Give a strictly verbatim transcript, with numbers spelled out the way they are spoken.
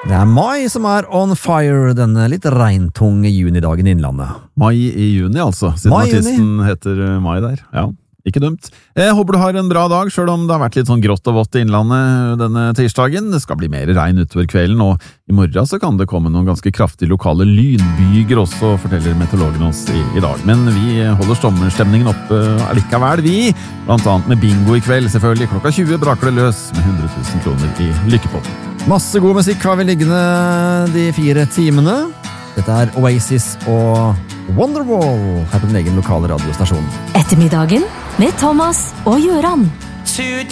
Det er mai som er on fire denne litt regntunge junidagen i Innlandet. Mai i juni altså, siden Mai, artisten heter Mai der. Ja, ikke dumt. Jeg håper du har en bra dag, selv om det har vært litt sånn grått og vått i Innlandet denne tirsdagen. Det skal bli mer regn utover kvelden, og i morgen så kan det komme noen ganske kraftige lokale lynbyger også, forteller meteorologen oss i, i dag. Men vi holder sommerstemningen oppe allikevel, vi. Blant annet med bingo i kveld, selvfølgelig. Klokka tjue braker det løs med hundre tusen kroner i lykkepotten. Masse god musikk har vi liggende de fire timene. Dette er Oasis og Wonderwall her på den egen lokale radiostasjonen. Ettermiddagen med Thomas og Gjøran.